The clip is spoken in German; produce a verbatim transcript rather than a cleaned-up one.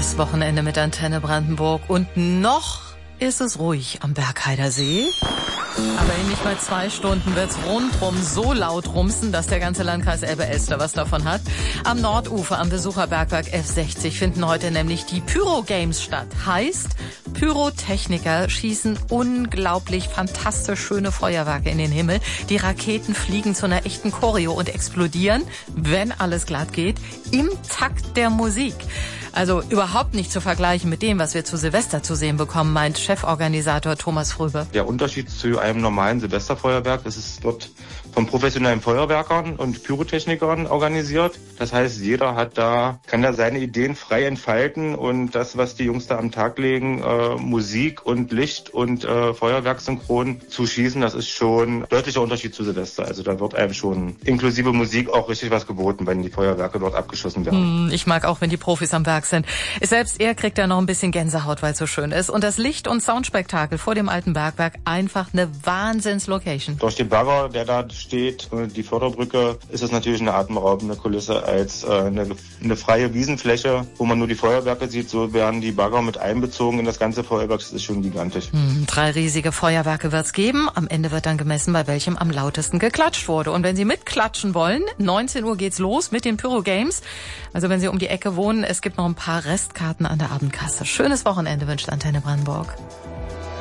Schönes Wochenende mit Antenne Brandenburg. Und noch ist es ruhig am Bergheider See. Aber in nicht mal zwei Stunden wird's rundrum so laut rumsen, dass der ganze Landkreis Elbe-Elster was davon hat. Am Nordufer, am Besucherbergwerk F sechzig, finden heute nämlich die Pyro-Games statt. Heißt, Pyrotechniker schießen unglaublich fantastisch schöne Feuerwerke in den Himmel. Die Raketen fliegen zu einer echten Choreo und explodieren, wenn alles glatt geht, im Takt der Musik. Also überhaupt nicht zu vergleichen mit dem, was wir zu Silvester zu sehen bekommen, meint Cheforganisator Thomas Fröbe. Der Unterschied zu einem normalen Silvesterfeuerwerk ist, es wird von professionellen Feuerwerkern und Pyrotechnikern organisiert. Das heißt, jeder hat da, kann da seine Ideen frei entfalten und das, was die Jungs da am Tag legen, äh, Musik und Licht und äh, Feuerwerk synchron zu schießen, das ist schon ein deutlicher Unterschied zu Silvester. Also da wird einem schon inklusive Musik auch richtig was geboten, wenn die Feuerwerke dort abgeschossen werden. Ich mag auch, wenn die Profis am Berg sind. Selbst er kriegt da noch ein bisschen Gänsehaut, weil es so schön ist. Und das Licht- und Soundspektakel vor dem alten Bergwerk, einfach eine Wahnsinns-Location. Durch den Bagger, der da steht, die Förderbrücke, ist es natürlich eine atemberaubende Kulisse als äh, eine, eine freie Wiesenfläche, wo man nur die Feuerwerke sieht. So werden die Bagger mit einbezogen in das ganze Feuerwerk. Das ist schon gigantisch. Hm, drei riesige Feuerwerke wird's geben. Am Ende wird dann gemessen, bei welchem am lautesten geklatscht wurde. Und wenn Sie mitklatschen wollen, neunzehn Uhr geht's los mit den Pyro Games. Also wenn Sie um die Ecke wohnen, es gibt noch ein paar Restkarten an der Abendkasse. Schönes Wochenende wünscht Antenne Brandenburg.